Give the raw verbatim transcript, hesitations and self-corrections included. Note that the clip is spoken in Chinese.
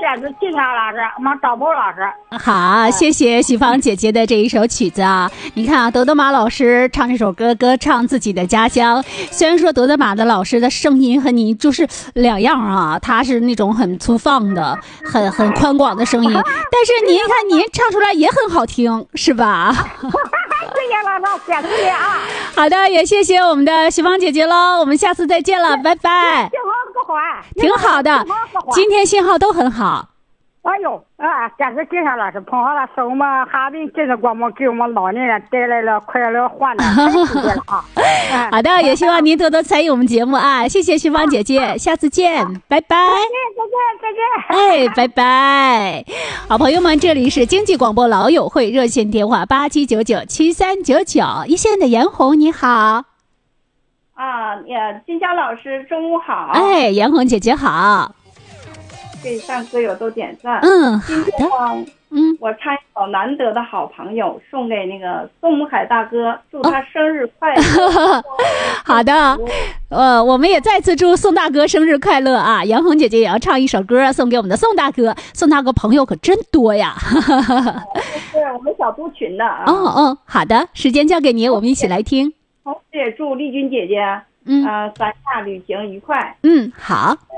这是金山老师，我们赵宝老师。 好，谢谢喜芳姐姐的这一首曲子啊！你看啊，德德玛老师唱这首歌，歌唱自己的家乡。虽然说德德玛的老师的声音和你就是两样啊，他是那种很粗放的、很很宽广的声音，但是您看您唱出来也很好听，是吧？ 谢谢老师，谢谢啊！ 好的，也谢谢我们的喜芳姐姐喽，我们下次再见了，拜拜。 信号不坏， 挺好的，今天信号都很好。 哎呦，啊，这是金山老师碰好了，是我们哈尔滨电视广播给我们老年人带来了快乐欢乐，太谢谢了啊！ 好的，也希望您多多参与我们节目啊！谢谢徐芳姐姐，下次见，拜拜。 再见，再见，再见。 哎，拜拜。好朋友们，这里是经济广播老友会热线电话八七九九七三九九，一线的严红你好。 啊，呀，金香老师，中午好。 哎，严红姐姐好。 给上歌友都点赞。 嗯，好的。嗯， 我唱一首难得的好朋友，送给那个宋母海大哥，祝他生日快乐。哦、 好的，呃，我们也再次祝宋大哥生日快乐啊！杨红姐姐也要唱一首歌送给我们的宋大哥，宋大哥朋友可真多呀。 是我们小组群的啊。 哦哦，好的，时间交给你，我们一起来听。 同时也祝丽君姐姐， 嗯， 呃，三亚旅行愉快。 嗯，好。